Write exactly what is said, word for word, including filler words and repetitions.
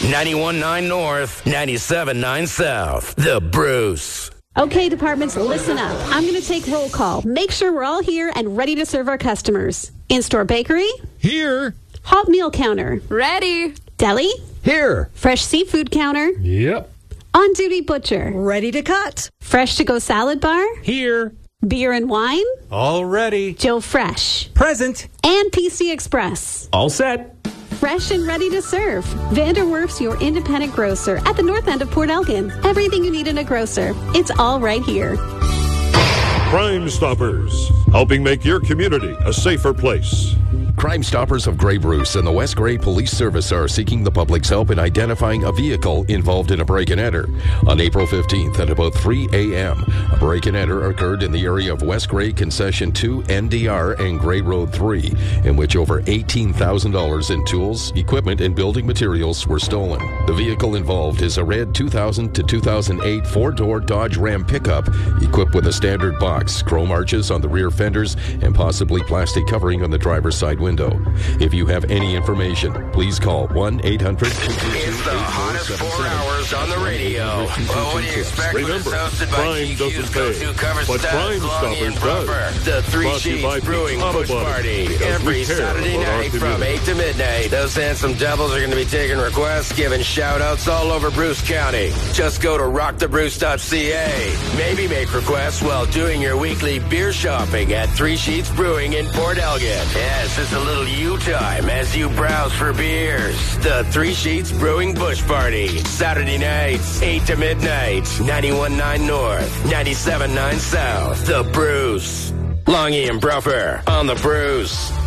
ninety-one point nine North, ninety-seven point nine South. The Bruce. Okay, departments, listen up. I'm going to take roll call. Make sure we're all here and ready to serve our customers. In-store bakery? Here. Hot meal counter? Ready. Deli? Here. Fresh seafood counter? Yep. On-duty butcher? Ready to cut. Fresh to go salad bar? Here. Beer and wine? All ready. Joe Fresh? Present. And P C Express? All set. Fresh and ready to serve. Vanderwerf's, your independent grocer at the north end of Port Elgin. Everything you need in a grocer. It's all right here. Crime Stoppers, helping make your community a safer place. Crime Stoppers of Grey Bruce and the West Grey Police Service are seeking the public's help in identifying a vehicle involved in a break-and-enter. On April fifteenth at about three a.m., a break-and-enter occurred in the area of West Grey Concession two N D R and Grey Road three, in which over eighteen thousand dollars in tools, equipment, and building materials were stolen. The vehicle involved is a red two thousand to two thousand eight four-door Dodge Ram pickup equipped with a standard box, chrome arches on the rear fenders, and possibly plastic covering on the driver's side window. If you have any information, please call one eight hundred two two two eight four seven seven. It's the hottest four hours on the radio. Well, what do you expect when it's Remember, hosted by crime G Q's doesn't go-to pay, cover but stats, Crime Longy and Stoppers Brumper. does. The Three Brought to you by Sheets Brewing Pete's Auto Bush Body, Party. because Every we care Saturday about our night from community. eight to midnight. Those handsome devils are going to be taking requests, giving shout-outs all over Bruce County. Just go to rock the bruce dot c a. Maybe make requests while doing your weekly beer shopping at Three Sheets Brewing in Port Elgin. Yes, it's a little you time as you browse for beers. The Three Sheets Brewing Bush Party. Saturday nights, eight to midnight. ninety-one point nine North, ninety-seven point nine South. The Bruce. Longy and Bruffer on The Bruce.